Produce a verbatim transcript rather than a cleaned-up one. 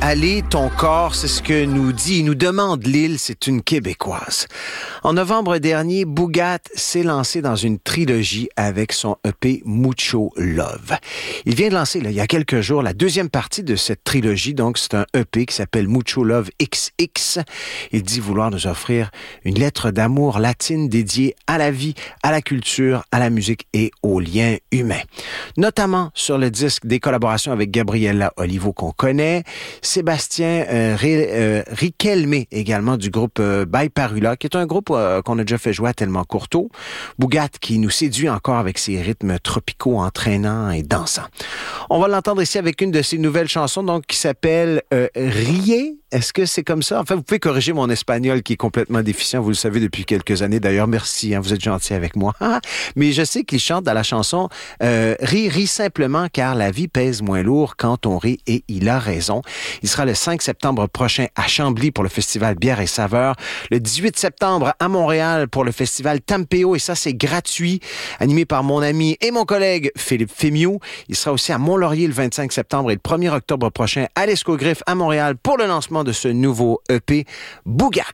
aller ton corps, c'est ce que nous dit, nous demande Lille, c'est une Québécoise. En novembre dernier, Boogat s'est lancé dans une trilogie avec son E P Mucho Love. Il vient de lancer, là, il y a quelques jours, la deuxième partie de cette trilogie, donc c'est un E P qui s'appelle Mucho Love X X. Il dit vouloir nous offrir une lettre d'amour latine dédiée à la vie, à la culture, à la musique et aux liens humains. Notamment sur le disque des collaborations avec Gabriella Olivo qu'on connaît, Sébastien euh, Ré, euh, Riquelme également du groupe euh, By Parula, qui est un groupe euh, qu'on a déjà fait jouer à Tellement Courteau. Boogat qui nous séduit encore avec ses rythmes tropicaux, entraînants et dansants. On va l'entendre ici avec une de ses nouvelles chansons donc qui s'appelle euh, Riez. Est-ce que c'est comme ça? Enfin, vous pouvez corriger mon espagnol qui est complètement déficient, vous le savez depuis quelques années. D'ailleurs, merci, hein, vous êtes gentil avec moi. Mais je sais qu'il chante dans la chanson euh, « Ris, ris simplement car la vie pèse moins lourd quand on rit et il a raison ». Il sera le cinq septembre prochain à Chambly pour le festival Bière et Saveurs, le dix-huit septembre à Montréal pour le festival Tampéo, et ça, c'est gratuit, animé par mon ami et mon collègue Philippe Fémiou. Il sera aussi à Mont-Laurier le vingt-cinq septembre et le premier octobre prochain à l'Escogriffe à Montréal pour le lancement de ce nouveau E P Boogat.